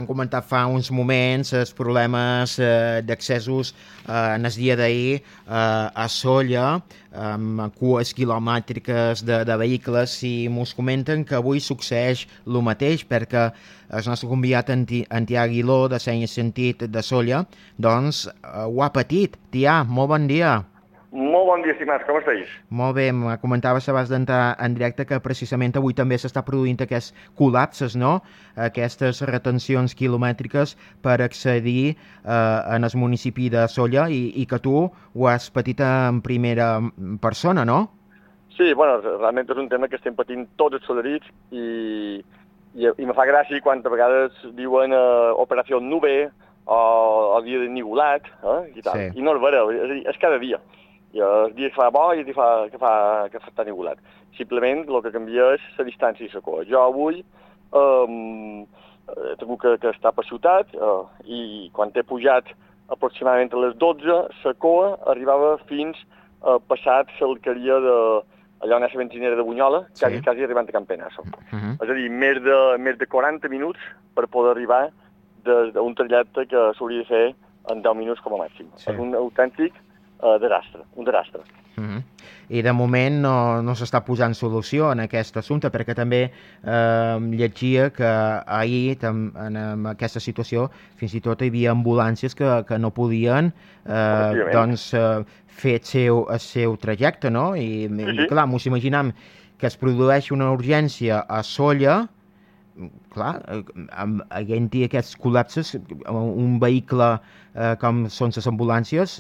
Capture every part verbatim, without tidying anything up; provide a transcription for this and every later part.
han comentat fa uns moments els problemes eh, d'accessos eh, en el dia d'ahir eh, a Sóller, amb cues quilomètriques de, de vehicles, i mos comenten que avui succeeix el mateix, perquè el nostre convidat en, en Tià Aguiló, de Seny Sentit de Sóller, doncs eh, ho ha patit. Tià, molt bon dia. Molt bon dia, estimats, com estàs? Molt bé, me comentaves abans d'entrar en directe que precisament avui també s'està produint aquests col·lapses, no? Aquestes retencions quilomètriques per accedir eh, en el municipi de Sóller, i, i que tu ho has patit en primera persona, no? Sí, bueno, realment és un tema que estem patint tots els solerits i, i, i me fa gràcia quan a vegades diuen eh, operació nube o, o dia de nigolat, eh, i tal, sí. I no és vera, és a dir, és cada dia. I el dia que fa bo i el dia fa, que fa que fa tan igualat. Simplement el que canvia és la distància i la coa. Jo avui um, he tingut que, que estar per ciutat uh, i quan he pujat aproximadament a les dotze, la coa arribava fins uh, passat l'alqueria de allà on és la benzinera de Bunyola, sí. quasi, quasi arribant a Can Penasso. Uh -huh. És a dir, més de, més de quaranta minuts per poder arribar d'un trajecte que s'hauria de fer en deu minuts com a màxim. Sí. És un autèntic Uh, desastre, un desastre. Uh -huh. I de moment no, no s'està posant solució en aquest assumpte, perquè també eh, llegia que ahir tam, en, en aquesta situació fins i tot hi havia ambulàncies que, que no podien eh, doncs, eh, fer el seu, el seu trajecte, no? I, sí, sí. i clar, mos imaginam que es produeix una urgència a Sóller, clar, havent-hi aquests col·lapses, un vehicle eh, com són les ambulàncies,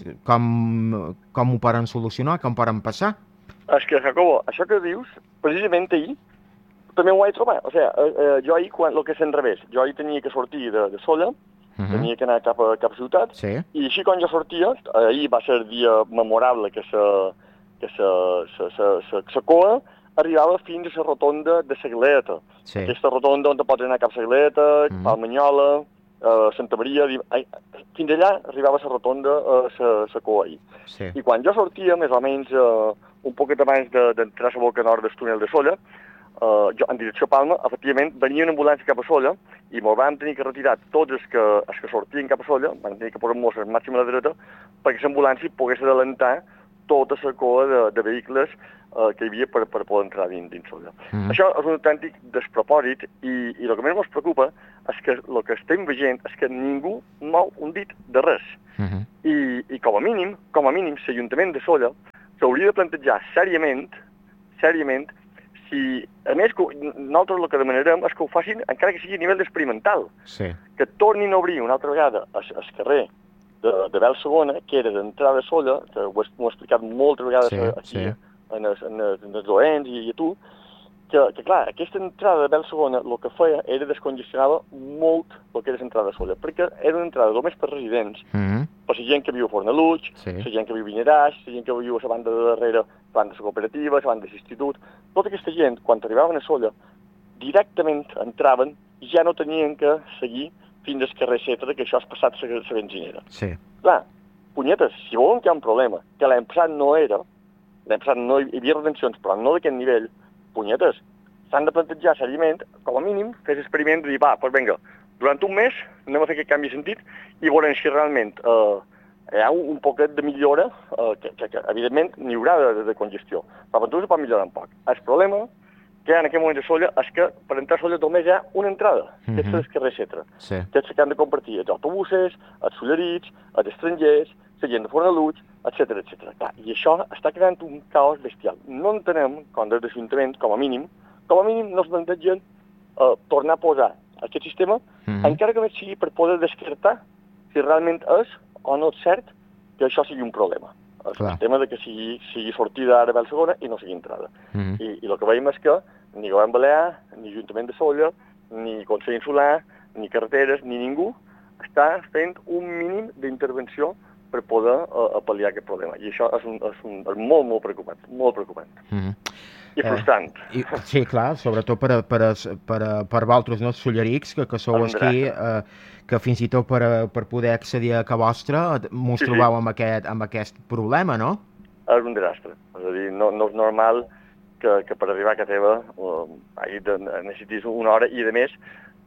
com, com ho poden solucionar, com poden passar? És que, Jacobo, això que dius, precisament ahir, també ho vaig trobar. O sigui, eh, eh, jo ahir, quan, el que és enrevés, jo ahir tenia que sortir de, de Sóller, uh-huh. tenia que anar cap a, cap a ciutat, sí. I així quan jo sortia, ahir va ser el dia memorable que la que se, se, se, se, se coa arribava fins a la rotonda de Sagleta. Sí. Aquesta rotonda on pots anar cap a Sagleta, mm. Palmanyola, uh, Santa Maria... Ai, fins allà arribava la rotonda a uh, la coa ahir. Sí. I quan jo sortia, més o menys uh, un poquet abans d'entrar de, a la boca nord del túnel de Sóller, uh, jo, en direcció a Palma, efectivament, venia una ambulància cap a Sóller i me'l van tenir que retirar tots els que, els que sortien cap a Sóller, van tenir que posar mosses màxim a la dreta perquè l'ambulància pogués adelantar tota la coa de, de vehicles Uh, que hi havia per, per poder entrar dins, dins Sóller. Mm. Això és un autèntic despropòsit i, i el que més ens preocupa és que el que estem veient és que ningú mou un dit de res. Mm -hmm. I, I com a mínim, com a mínim, l'Ajuntament de Sóller s'hauria de plantejar sèriament, sèriament, si, a més, que, nosaltres el que demanarem és que ho facin encara que sigui a nivell experimental. Sí. Que tornin a obrir una altra vegada el carrer de, de Bel Segona, que era d'entrada a Sóller, que ho he, ho he explicat moltes vegades sí, aquí, sí. en els, en els, en els oents i, i a tu, que, que clar, aquesta entrada de Bel Segona el que feia era descongestionava molt el que era l'entrada de Sóller, perquè era una entrada només per residents, mm -hmm. per la gent que viu a Fornaluig, sí. la gent que viu a Vinaràs, la gent que viu a la banda de darrere, la banda de la cooperativa, la banda de l'institut, tota aquesta gent, quan arribaven a Sóller, directament entraven i ja no tenien que seguir fins al carrer Cetra, que això és passat la benzinera. Sí. Clar, punyetes, si veuen que hi ha un problema, que l'any passat no era, l'any passat no hi havia retencions, però no d'aquest nivell, punyetes, s'han de plantejar seriament, com a mínim, fer l'experiment de dir, va, doncs vinga, durant un mes anem a fer aquest canvi de sentit i veurem si realment eh, hi ha un, un poquet de millora, eh, que, que, que evidentment n'hi haurà de, de congestió, però per tu se pot millorar un poc. El problema que hi ha en aquest moment de Sóller és que per entrar a Sóller només hi ha una entrada, mm -hmm. que és el carrer Cetra. Sí. Que és que han de compartir els autobusos, els sollerits, els estrangers, la gent de Fornaluig, etcètera, etcètera. I això està creant un caos bestial. No entenem, com des de l'Ajuntament, com a mínim, com a mínim no es plantegen uh, tornar a posar aquest sistema, mm -hmm. encara que més sigui per poder descartar si realment és o no és cert que això sigui un problema. El Clar. tema de que sigui, sigui sortida ara a Bel Segona i no sigui entrada. Mm -hmm. I, I el que veiem és que ni Govern Balear, ni Ajuntament de Sóller, ni Consell Insular, ni carreteres, ni ningú està fent un mínim d'intervenció per poder uh, pal·liar aquest problema. I això és, un, és, un, és molt, molt preocupant, molt preocupant. Mm-hmm. I frustrant. Eh, i, sí, clar, sobretot per, a, per, a, per, a, per vosaltres, no, sollerics, que, que sou aquí, eh, que fins i tot per, a, per poder accedir a Ca Vostra mos sí, trobeu sí. amb, aquest, amb aquest problema, no? És un desastre. És a dir, no, no és normal que, que per arribar a casa teva uh, necessitis una hora i, a més,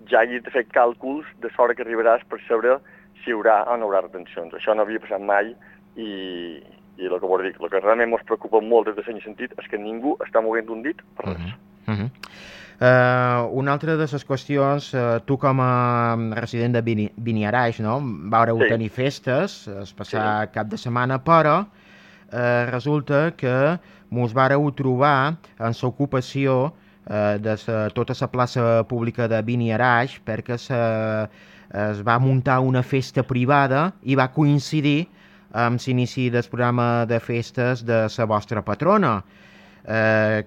ja hagis de fer càlculs de l'hora que arribaràs per saber si hi haurà o no haurà retencions. Això no havia passat mai i, i el que vol dir, el que realment ens preocupa molt des de l'any sentit és que ningú està movent un dit per res. Uh -huh. Uh -huh. Uh, una altra de les qüestions, uh, tu com a resident de Bini, Biniaraix, no? Vareu sí. tenir festes el passat sí. cap de setmana, però uh, resulta que mos vareu trobar en l'ocupació uh, de sa, tota la plaça pública de Biniaraix perquè se, es va muntar una festa privada i va coincidir amb l'inici del programa de festes de la vostra patrona. Eh,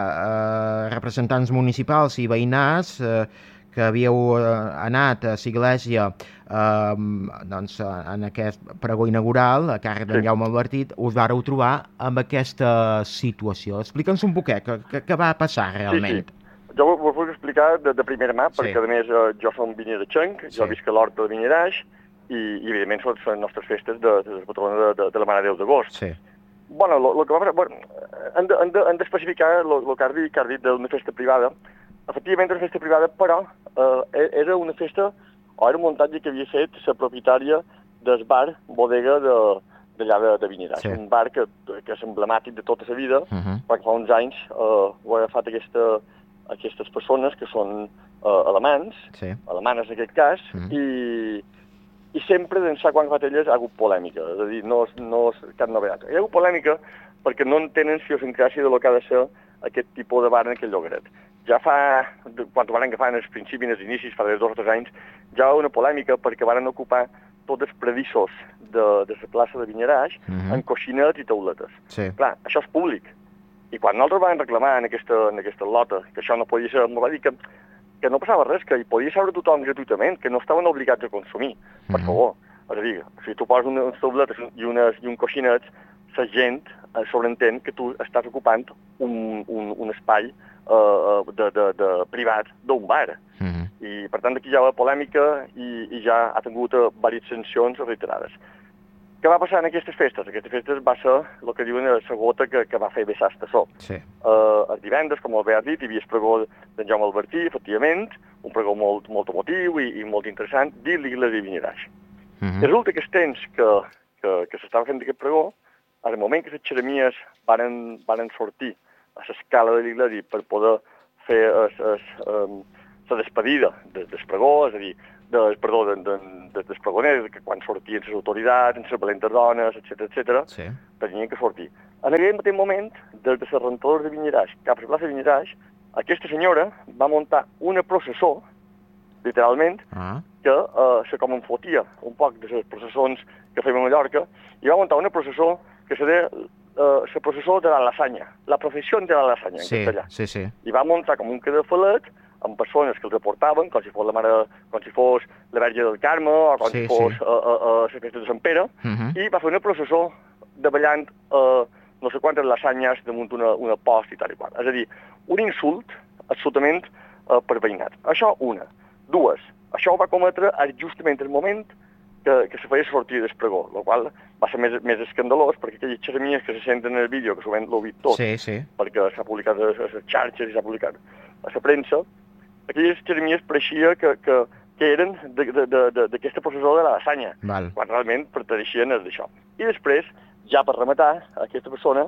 clar, eh, representants municipals i veïnats eh, que havíeu eh, anat a l'església eh, doncs, en aquest pregó inaugural a càrrec d'en sí. Jaume Albertit, us vareu trobar amb aquesta situació. Explica'ns un poquet, què, què va passar realment? Sí, sí. Jo ho puc explicar de, de primera mà, sí. perquè a més eh, jo som vinyaratxenc, sí. jo visc a l'Hort de Biniaraix i, i evidentment són les nostres festes de, de la patrona de, de, de la Mare de Déu d'Agost. Sí. Bueno, el que va... Bueno, hem d'especificar el que has dit, que has dit d'una festa privada. Efectivament, una festa privada, però eh, era una festa, o era un muntatge que havia fet la propietària del bar Bodega d'allà de, de, de Biniaraix. Sí. Un bar que, que és emblemàtic de tota la vida, uh -huh. perquè fa uns anys eh, ho ha agafat aquesta, aquestes persones que són eh, alemans, sí. alemanes en aquest cas, uh -huh. i... i sempre d'ençà quan fa elles ha hagut polèmica, és a dir, no, no és cap novetat. Hi ha hagut polèmica perquè no entenen idiosincràsia del que ha de ser aquest tipus de bar en aquell llogaret. Ja fa, quan ho van agafar en els principis, en els inicis, fa dos o tres anys, ja va una polèmica perquè van ocupar tots els predissos de, de la plaça de Biniaraix uh-huh. en coixinets i tauletes. Sí. Clar, això és públic. I quan nosaltres vam reclamar en aquesta, en aquesta lota que això no podia ser, m'ho va dir que que no passava res, que hi podia seure tothom gratuïtament, que no estaven obligats a consumir. Per mm-hmm. favor. És a dir, si tu poses unes tauletes i, unes, i un coixinets, la gent eh, sobreentén que tu estàs ocupant un, un, un espai eh, de, de, de privat d'un bar. Mm-hmm. I, per tant, aquí hi ha la polèmica i, i ja ha tingut uh, diverses sancions reiterades. Què va passar en aquestes festes? Aquestes festes va ser el que diuen la gota que, que va fer vessar estassó. Sí. Uh, els divendres, com bé has dit, hi havia el pregó d'en Jaume Albertí, efectivament, un pregó molt, molt emotiu i, i molt interessant, dins l'Iglésia de Biniaraix. Uh -huh. Resulta que els temps que, que, que s'estava fent aquest pregó, al moment que les xeremies varen, varen sortir a l'escala de l'Iglésia per poder fer es, es, um, la despedida del de, pregó, és a dir, de, perdó, de, de, de, dels pregoners, que quan sortien les autoritats, les valentes dones, etcètera, etcètera, sí. tenien que sortir. En aquell mateix moment, des de les rentadors de Biniaraix cap a la plaça de Biniaraix, aquesta senyora va muntar una processó, literalment, ah. que eh, se com enfotia un poc de les processons que fèiem a Mallorca, i va muntar una processó que se deia la eh, processó de la lasanya, la professió de la lasanya, en sí, castellà. Sí, sí. I va muntar com un cadafalet, amb persones que els aportaven, com si fos la mare, com si fos la Verge del Carme, o com sí, si fos sí. a, a, a la festa de Sant Pere, uh-huh. i va fer una processó de ballant uh, no sé quantes lasanyes damunt una, una post i tal i qual. És a dir, un insult absolutament uh, perveïnat. Això, una. Dues, això ho va cometre justament el moment que, que se feia sortir del pregó, el qual va ser més, més escandalós, perquè aquelles xeremies que se senten en el vídeo, que sovint l'ho vist tot, sí, sí. perquè s'ha publicat a les xarxes i s'ha publicat a la premsa, aquelles xeremies pareixia que, que, que eren d'aquesta processó de la lasanya, Val. quan realment perteneixien a d'això. I després, ja per rematar, aquesta persona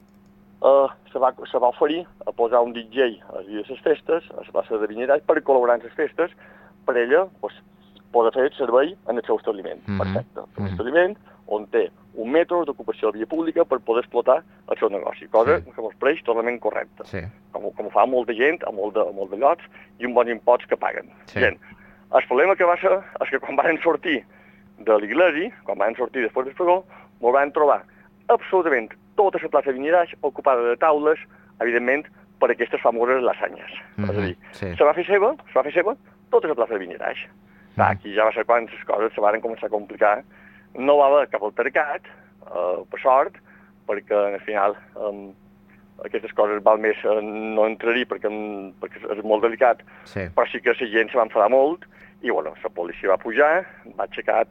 uh, se, va, se va oferir a posar un D J a les festes, a la plaça de Biniaraix, per col·laborar en les festes, per ella pues, poder fer el servei en el seu establiment. Mm-hmm. Perfecte. Un mm-hmm. establiment on té un metre d'ocupació de via pública per poder explotar el seu negoci, cosa sí. que mos pareix totalment correcta. Sí. Com, com ho fa molta gent, a molt de, a molt de llocs, i un bon impost que paguen. Sí. Gent. El problema que va ser és que quan van sortir de l'Iglésia, quan van sortir després del pregó, ens van trobar absolutament tota la plaça de Biniaraix ocupada de taules, evidentment, per aquestes famoses lasanyes. Mm-hmm. És a dir, sí. se va fer seva, se va fer seva tota la plaça de Biniaraix. Mm-hmm. Aquí ja va ser quan les coses se van començar a complicar. No va haver cap altercat, uh, per sort, perquè al final um, aquestes coses val més uh, no entrar-hi perquè, um, perquè és molt delicat, sí. però sí que la gent se va enfadar molt i bueno, la policia va pujar, va aixecar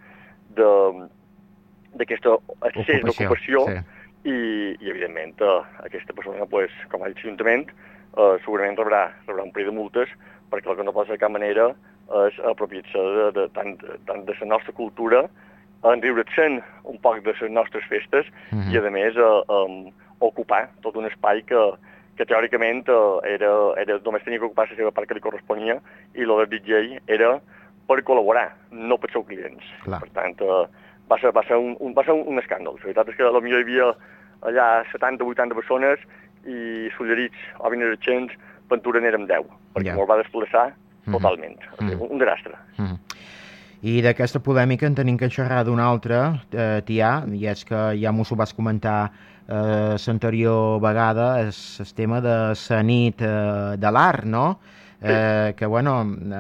d'aquesta excés d'ocupació sí. i, i evidentment uh, aquesta persona, pues, com ha dit l'Ajuntament, uh, segurament rebrà, rebrà un parell de multes perquè el que no pot fer de cap manera és apropiar-se de, de, tant, tant de la nostra cultura, enriure-se'n un poc de les nostres festes mm-hmm. i, a més, eh, um, ocupar tot un espai que, que teòricament eh, era, era, només tenia que ocupar la seva part que li corresponia i el del D J era per col·laborar, no per ser clients. Clar. Per tant, eh, va ser, va ser, un, un, va ser un, un escàndol. La veritat és que potser hi havia allà setanta o vuitanta persones i Sollerits o Vinareixens, Ventura n'érem deu, perquè yeah. me'l va desplaçar totalment. Mm-hmm. Un, un desastre. Mm-hmm. I d'aquesta polèmica en tenim que xerrar d'una altra, eh, Tià, i és que ja m'ho vas comentar eh, l'anterior vegada, és el tema de la nit eh, de l'art, no? Eh, que, bueno,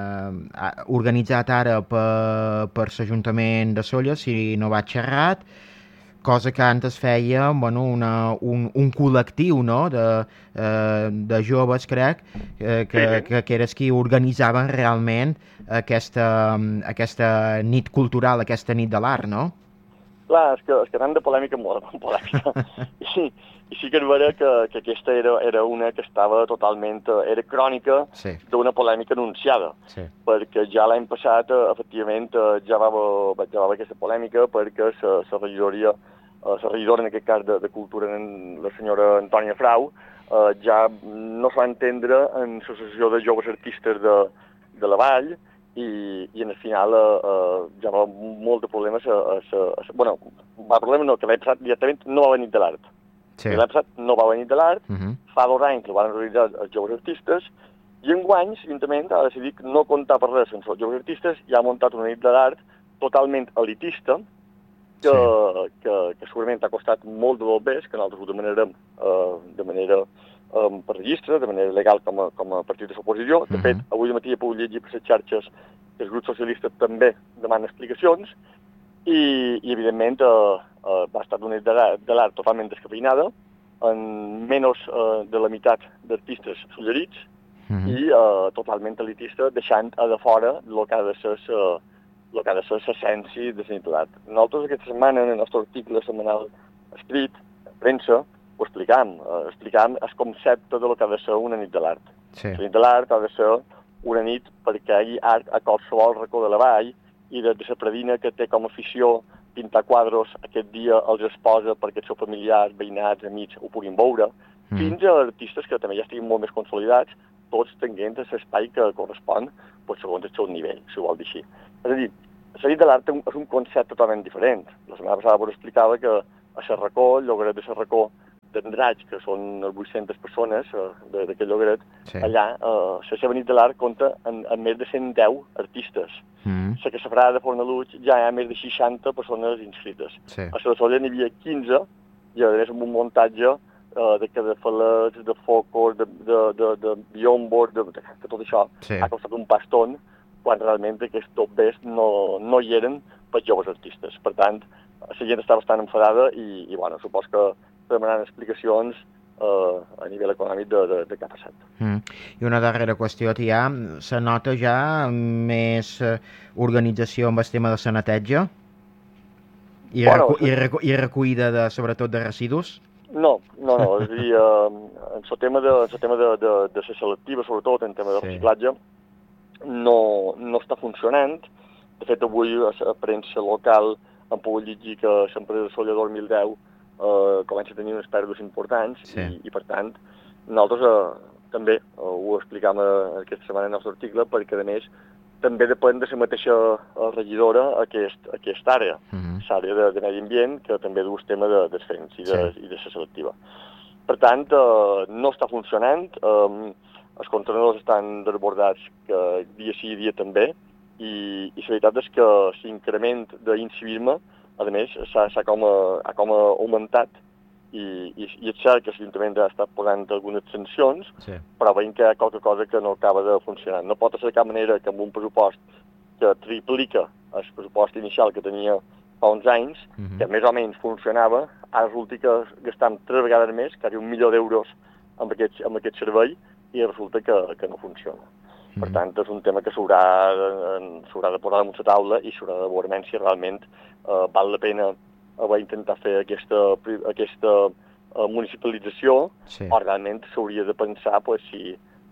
eh, organitzat ara per, per l'Ajuntament de Sóller, si no vaig xerrat, cosa que antes feia, bueno, una, un, un col·lectiu, no?, de, eh, de joves, crec, eh, que, que, que eres qui organitzaven realment aquesta, aquesta nit cultural, aquesta nit de l'art, no? Clar, és que, és que tant de polèmica molt, molt polèmica. I, I sí que és vera que, que aquesta era, era una que estava totalment, era crònica sí. d'una polèmica anunciada, sí. perquè ja l'any passat, efectivament, ja va, ja va haver aquesta polèmica perquè la, la regidoria, la regidora, en aquest cas de, de Cultura, la senyora Antònia Frau, eh, ja no s'ha entendre en l'associació de joves artistes de, de la Vall, i, i en el final eh, ja va molt de problemes. A, a, a, a, bueno, va problema no, que l'any passat directament no va venir de l'art. Sí. L'any passat no va venir de l'art, uh-huh. fa dos anys que ho van realitzar els joves artistes, i enguany l'Ajuntament ha decidit no comptar per res sense els joves artistes i ha muntat una nit de l'art totalment elitista, que, sí. que, que segurament ha costat molt de dobbers, que nosaltres ho demanarem uh, de manera um, per registre, de manera legal com a, com a partit de l'oposició. De uh-huh. fet, avui de matí he pogut llegir per les xarxes que els grups socialistes també demanen explicacions i, i evidentment, uh, uh, va estar una nit de l'art totalment descafeinada, amb menys uh, de la meitat d'artistes sollerits uh-huh. i uh, totalment elitista, deixant a de fora el que ha de ser uh, el que ha de ser l'essència de la nit de l'art. Nosaltres aquesta setmana, en el nostre article setmanal escrit, a premsa, ho explicam. Uh, explicam el concepte de lo que ha de ser una nit de l'art. Sí. La nit de l'art ha de ser una nit perquè hi ha art a qualsevol racó de la vall i des de la predina que té com a afició pintar quadros aquest dia els exposa perquè els seus familiars, veïnats, amics ho puguin veure, mm. fins a artistes que també ja estiguin molt més consolidats, tots tenint l'espai que correspon pues, segons el seu nivell, si ho vol dir així. És a dir, la nit de l'art és un concepte totalment diferent. La setmana passada vos explicava que a Serracó, el llogaret de Serracó d'Andratx, que són vuit-centes persones eh, d'aquest llogaret, sí. allà eh, la seva nit de l'art compta amb, amb més de cent deu artistes. Mm. La que s'afarà de Fornalutx ja hi ha més de seixanta persones inscrites. Sí. A la Solla n'hi havia quinze, i a més amb un muntatge eh, de cadafalets, de focos, de, de, de, de biombos, de, de, de tot això sí. ha costat un paston, quan realment aquests topers no, no hi eren per joves artistes. Per tant, la gent està bastant enfadada i, i bueno, supos que demanen explicacions eh, a nivell econòmic de, de, de què ha passat. Mm. I una darrera qüestió, Tià, se nota ja més eh, organització amb el tema de la neteja i, bueno, recu i, recu i recollida de, sobretot de residus? No, no, no. És a dir, eh, en el tema de la de, de, de selectiva, sobretot en tema de sí. reciclatge, no, no està funcionant. De fet, avui a la premsa local hem pogut llegir que l'empresa Solla dos mil deu eh, comença a tenir unes pèrdues importants sí. i, i, per tant, nosaltres eh, també eh, ho explicam aquesta setmana en el nostre article perquè, a més, també depèn de la mateixa regidora aquest, aquesta àrea, uh-huh. l'àrea de, de medi ambient, que també du el tema de, dels fems i de, sí. i de la selectiva. Per tant, eh, no està funcionant. Eh, Els contenidors estan desbordats que dia sí, dia també, i, i la veritat és que l'increment d'incivisme, a més, s'ha com, a, com a augmentat, i, i, i és cert que l'Ajuntament ha estat posant algunes sancions, sí. però veiem que hi ha qualque cosa que no acaba de funcionar. No pot ser de cap manera que amb un pressupost que triplica el pressupost inicial que tenia fa uns anys, uh-huh. que més o menys funcionava, ara resulta que gastam tres vegades més, quasi un milió d'euros amb aquest, amb aquest servei, i resulta que, que no funciona. Mm. Per tant, és un tema que s'haurà de posar damunt la taula i s'haurà de veure si realment eh, val la pena haver intentar fer aquesta, aquesta eh, municipalització sí. o realment s'hauria de pensar pues, si,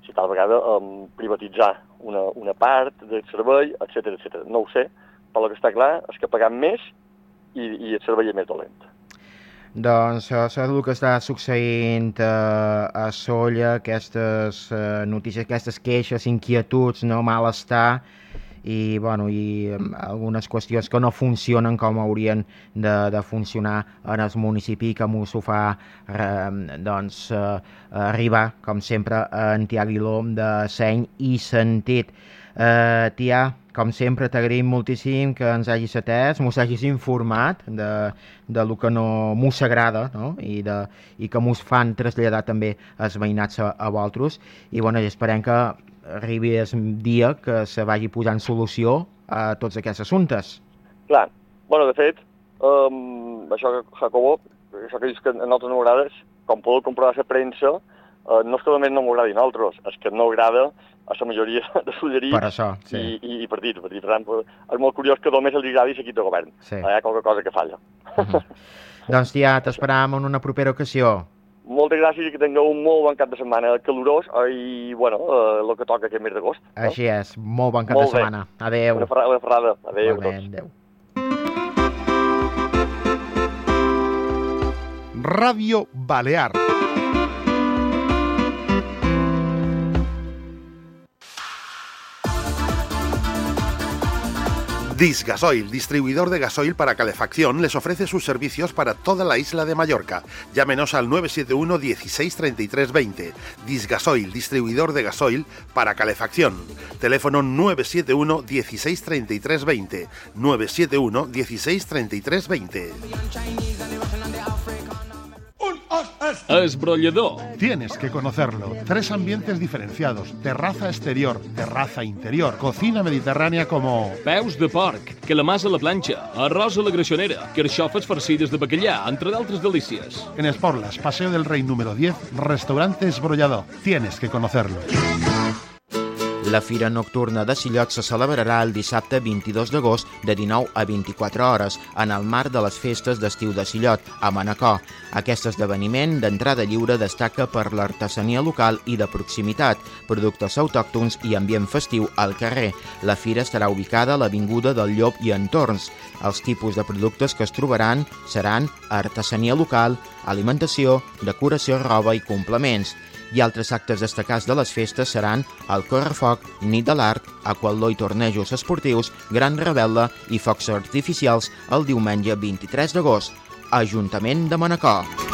si tal vegada um, privatitzar una, una part del servei, etcètera, etcètera. No ho sé, però el que està clar és que pagam més i, i el servei és més dolent. Doncs això és el que està succeint a, a Sóller, aquestes uh, notícies, aquestes queixes, inquietuds, no, malestar, i, bueno, i algunes qüestions que no funcionen com haurien de, de funcionar en el municipi, que m'ho fa eh, doncs, eh, arribar, com sempre, en Tià Aguiló de Seny i Sentit. Eh, Tià, com sempre, t'agraïm moltíssim que ens hagis atès, mos hagis informat de, de lo que no mos agrada, no? I, de, i que mos fan traslladar també els veïnats a, a vosaltres, i bueno, esperem que arribi el dia que se vagi posant solució a tots aquests assumptes. Clar, bueno, de fet, um, això, Jacobo, això que dius que a nosaltres no m'agrada, com podeu comprovar a la premsa, uh, no és que només no m'agradi a nosaltres, és que no agrada a la majoria de solleries per això, sí. i, i, i partits. Per exemple, és molt curiós que només els agradi l'equip de govern. Sí. Hi ha qualque cosa que falla. Uh-huh. Doncs ja t'esperam en una propera ocasió. Moltes gràcies i que tingueu un molt bon cap de setmana calorós i, bueno, eh, el que toca aquest mes d'agost. No? Així és, molt bon cap molt de setmana. Bé. Adéu. Una ferrada. Una ferrada. Adéu a tots. Adéu. Ràdio Balear. Disgasoil, distribuidor de gasoil para calefacción, les ofrece sus servicios para toda la isla de Mallorca. Llámenos al nueve siete uno dieciséis treinta y tres veinte. Disgasoil, distribuidor de gasoil para calefacción. Teléfono nueve siete uno dieciséis treinta y tres veinte. nueve siete uno dieciséis treinta y tres veinte. Esbrollador. Tienes que conocerlo. Tres ambientes diferenciados. Terraza exterior, terraza interior, cocina mediterránea como... Peus de porc, calamars a la planxa, arròs a la greixonera, carxofes farcides de bacallà, entre d'altres delícies. En Esporlas, Paseo del Rey número diez, restaurante Esbrollador. Tienes que conocerlo. La Fira Nocturna de Sillot se celebrarà el dissabte vint-i-dos d'agost de dinou a vint-i-quatre hores en el marc de les festes d'estiu de Sillot, a Manacor. Aquest esdeveniment d'entrada lliure destaca per l'artesania local i de proximitat, productes autòctons i ambient festiu al carrer. La fira estarà ubicada a l'Avinguda del Llop i entorns. Els tipus de productes que es trobaran seran artesania local, alimentació, decoració, roba i complements. I altres actes destacats de les festes seran el correfoc, nit de l'art, aquatló i tornejos esportius, gran rebel·la i focs artificials el diumenge vint-i-tres d'agost. Ajuntament de Manacor.